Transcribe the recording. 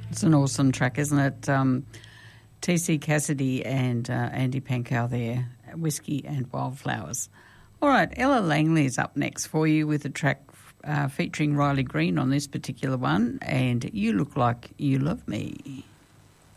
It's an awesome track, isn't it? T.C. Cassidy and Andy Pankow there, Whiskey and Wildflowers. All right, Ella Langley's up next for you with a track featuring Riley Green on this particular one, and You Look Like You Love Me.